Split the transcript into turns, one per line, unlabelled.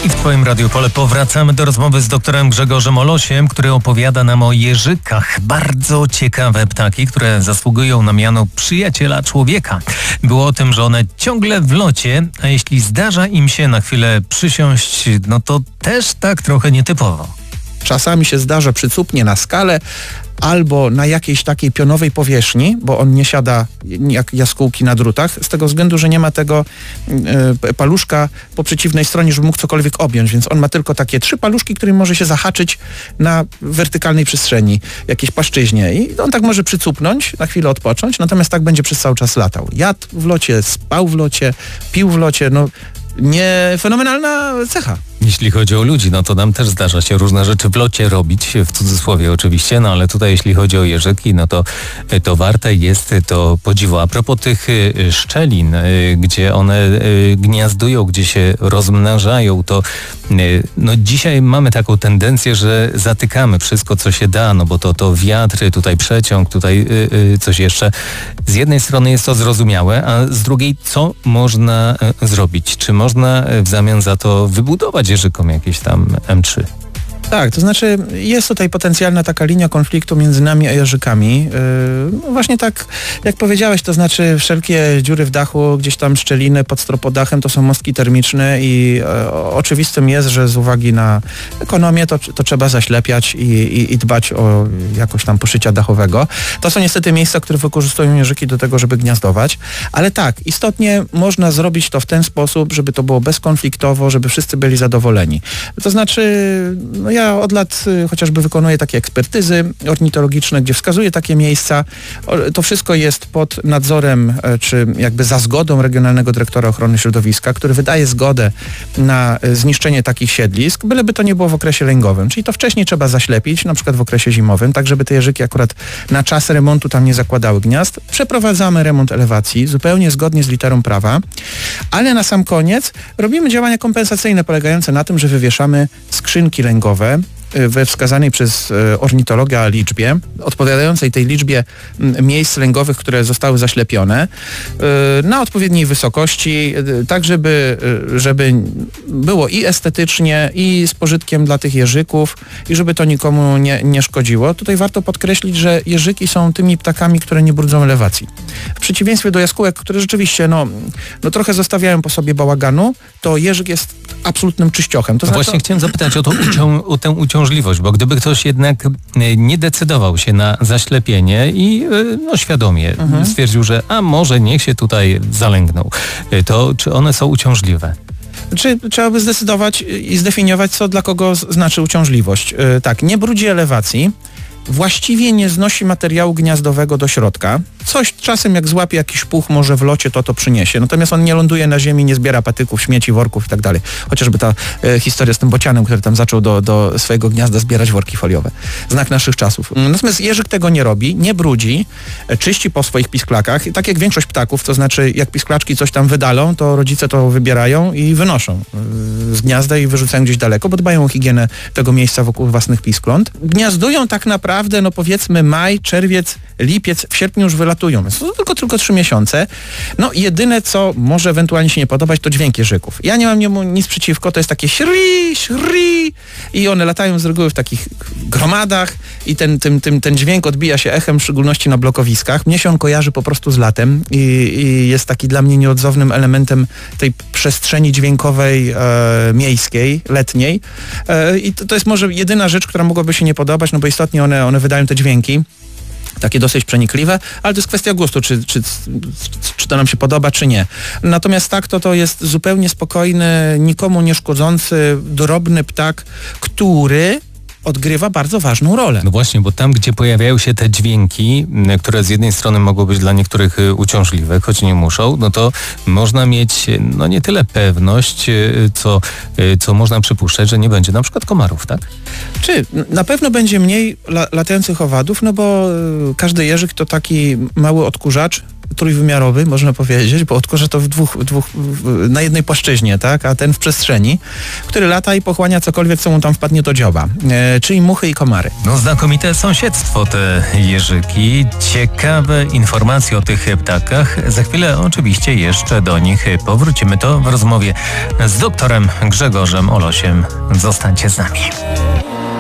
I w Twoim Radiu Pole powracamy do rozmowy z doktorem Grzegorzem Olosiem, który opowiada nam o jeżykach. Bardzo ciekawe ptaki, które zasługują na miano przyjaciela człowieka. Było o tym, że one ciągle w locie, a jeśli zdarza im się na chwilę przysiąść, no to też tak trochę nietypowo.
Czasami się zdarza przycupnie na skale albo na jakiejś takiej pionowej powierzchni, bo on nie siada jak jaskółki na drutach, z tego względu, że nie ma tego paluszka po przeciwnej stronie, żeby mógł cokolwiek objąć, więc on ma tylko takie 3 paluszki, którymi może się zahaczyć na wertykalnej przestrzeni, jakiejś płaszczyźnie i on tak może przycupnąć, na chwilę odpocząć, natomiast tak będzie przez cały czas latał. Jadł w locie, spał w locie, pił w locie, fenomenalna cecha.
Jeśli chodzi o ludzi, no to nam też zdarza się różne rzeczy w locie robić, w cudzysłowie oczywiście, no ale tutaj jeśli chodzi o jeżyki, no to warte jest to podziwu. A propos tych szczelin, gdzie one gniazdują, gdzie się rozmnażają, to no dzisiaj mamy taką tendencję, że zatykamy wszystko, co się da, no bo to wiatry, tutaj przeciąg, tutaj coś jeszcze. Z jednej strony jest to zrozumiałe, a z drugiej co można zrobić? Czy można w zamian za to wybudować jeżykom jakieś tam M3?
Tak, to znaczy jest tutaj potencjalna taka linia konfliktu między nami a jeżykami. Właśnie tak jak powiedziałeś, to znaczy wszelkie dziury w dachu, gdzieś tam szczeliny pod stropodachem to są mostki termiczne i oczywistym jest, że z uwagi na ekonomię to trzeba zaślepiać i dbać o jakość tam poszycia dachowego. To są niestety miejsca, które wykorzystują jeżyki do tego, żeby gniazdować, ale tak, istotnie można zrobić to w ten sposób, żeby to było bezkonfliktowo, żeby wszyscy byli zadowoleni. To znaczy, ja od lat chociażby wykonuję takie ekspertyzy ornitologiczne, gdzie wskazuję takie miejsca. To wszystko jest pod nadzorem, czy jakby za zgodą Regionalnego Dyrektora Ochrony Środowiska, który wydaje zgodę na zniszczenie takich siedlisk, byleby to nie było w okresie lęgowym. Czyli to wcześniej trzeba zaślepić, na przykład w okresie zimowym, tak żeby te jeżyki akurat na czas remontu tam nie zakładały gniazd. Przeprowadzamy remont elewacji, zupełnie zgodnie z literą prawa, ale na sam koniec robimy działania kompensacyjne polegające na tym, że wywieszamy skrzynki lęgowe we wskazanej przez ornitologa liczbie, odpowiadającej tej liczbie miejsc lęgowych, które zostały zaślepione, na odpowiedniej wysokości, tak żeby było i estetycznie, i z pożytkiem dla tych jeżyków, i żeby to nikomu nie szkodziło. Tutaj warto podkreślić, że jeżyki są tymi ptakami, które nie brudzą elewacji. W przeciwieństwie do jaskółek, które rzeczywiście trochę zostawiają po sobie bałaganu, to jeżyk jest absolutnym czyściochem.
Właśnie chciałem zapytać o tę uciążliwość, bo gdyby ktoś jednak nie decydował się na zaślepienie i świadomie stwierdził, że może niech się tutaj zalęgną, to czy one są uciążliwe?
Trzeba by zdecydować i zdefiniować, co dla kogo znaczy uciążliwość. Tak, nie brudzi elewacji, właściwie nie znosi materiału gniazdowego do środka. Coś czasem jak złapie jakiś puch może w locie, to przyniesie. Natomiast on nie ląduje na ziemi, nie zbiera patyków, śmieci, worków i tak dalej. Chociażby ta historia z tym bocianem, który tam zaczął do swojego gniazda zbierać worki foliowe. Znak naszych czasów. Natomiast jeżyk tego nie robi, nie brudzi, czyści po swoich pisklakach. I tak jak większość ptaków, to znaczy jak pisklaczki coś tam wydalą, to rodzice to wybierają i wynoszą z gniazda i wyrzucają gdzieś daleko, bo dbają o higienę tego miejsca wokół własnych piskląt. Gniazdują tak naprawdę, powiedzmy maj, czerwiec, lipiec, w sierpniu już wylatują. To tylko 3 miesiące. Jedyne, co może ewentualnie się nie podobać, to dźwięk jeżyków. Ja nie mam niemu nic przeciwko, to jest takie śri, śri i one latają z reguły w takich gromadach i ten dźwięk odbija się echem, w szczególności na blokowiskach. Mnie się on kojarzy po prostu z latem i jest taki dla mnie nieodzownym elementem tej przestrzeni dźwiękowej miejskiej, letniej. I to jest może jedyna rzecz, która mogłaby się nie podobać, bo istotnie one wydają te dźwięki. Takie dosyć przenikliwe, ale to jest kwestia gustu, czy to nam się podoba, czy nie. Natomiast tak, to jest zupełnie spokojny, nikomu nie szkodzący, drobny ptak, który odgrywa bardzo ważną rolę.
No właśnie, bo tam, gdzie pojawiają się te dźwięki, które z jednej strony mogą być dla niektórych uciążliwe, choć nie muszą, to można mieć nie tyle pewność, co można przypuszczać, że nie będzie na przykład komarów, tak?
Na pewno będzie mniej latających owadów, bo każdy jeżyk to taki mały odkurzacz, trójwymiarowy, można powiedzieć, bo odkurzacz to na jednej płaszczyźnie, tak? A ten w przestrzeni, który lata i pochłania cokolwiek, co mu tam wpadnie do dzioba. Czyli muchy i komary.
No znakomite sąsiedztwo te jeżyki. Ciekawe informacje o tych ptakach. Za chwilę oczywiście jeszcze do nich powrócimy. To w rozmowie z doktorem Grzegorzem Olosiem. Zostańcie z nami.